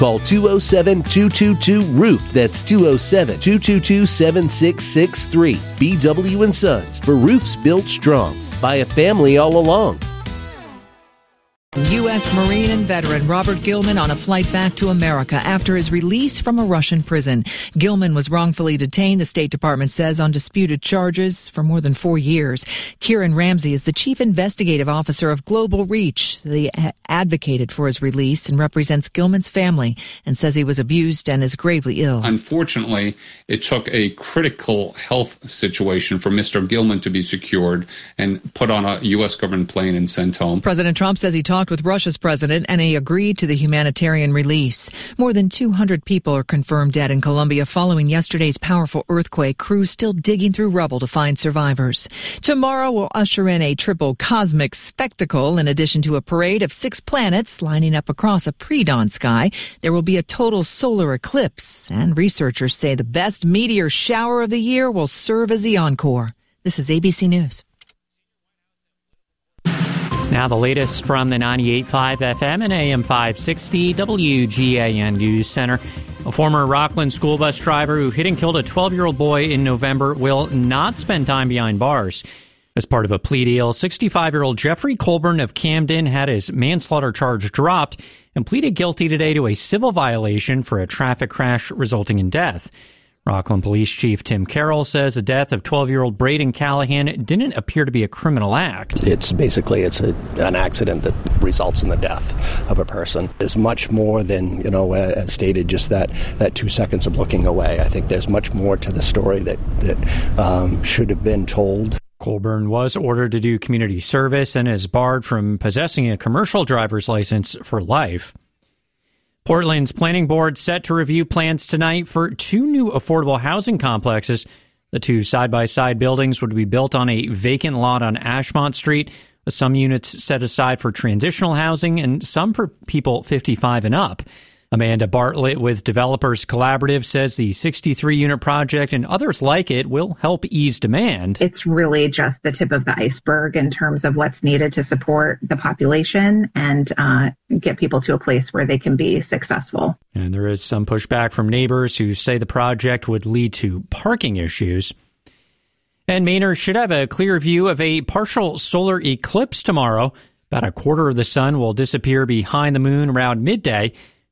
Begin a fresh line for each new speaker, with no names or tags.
Call 207-222-ROOF. That's 207-222-7663. BW & Sons, for roofs built strong by a family all along.
U.S. Marine and veteran Robert Gilman on a flight back to America after his release from a Russian prison. Gilman was wrongfully detained, the State Department says, on disputed charges for more than 4 years. Kieran Ramsey is the chief investigative officer of Global Reach. They advocated for his release and represents Gilman's family and says he was abused and is gravely ill.
Unfortunately, it took a critical health situation for Mr. Gilman to be secured and put on a U.S. government plane and sent home.
President Trump says he talked with Russia's president and he agreed to the humanitarian release. More than 200 people are confirmed dead in Colombia following yesterday's powerful earthquake. Crews still digging through rubble to find survivors. Tomorrow will usher in a triple cosmic spectacle. In addition to a parade of 6 planets lining up across a pre-dawn sky, there will be a total solar eclipse. And researchers say the best meteor shower of the year will serve as the encore. This is ABC News.
Now the latest from the 98.5 FM and AM 560 WGAN News Center. A former Rockland school bus driver who hit and killed a 12-year-old boy in November will not spend time behind bars. As part of a plea deal, 65-year-old Jeffrey Colburn of Camden had his manslaughter charge dropped and pleaded guilty today to a civil violation for a traffic crash resulting in death. Rockland Police Chief Tim Carroll says the death of 12-year-old Braden Callahan didn't appear to be a criminal act.
It's an accident that results in the death of a person. There's much more than, as stated, just that 2 seconds of looking away. I think there's much more to the story that should have been told.
Colburn was ordered to do community service and is barred from possessing a commercial driver's license for life. Portland's planning board set to review plans tonight for 2 new affordable housing complexes. The 2 side-by-side buildings would be built on a vacant lot on Ashmont Street, with some units set aside for transitional housing and some for people 55 and up. Amanda Bartlett with Developers Collaborative says the 63-unit project and others like it will help ease demand.
It's really just the tip of the iceberg in terms of what's needed to support the population and get people to a place where they can be successful.
And there is some pushback from neighbors who say the project would lead to parking issues. And Mainers should have a clear view of a partial solar eclipse tomorrow. About a quarter of the sun will disappear behind the moon around midday.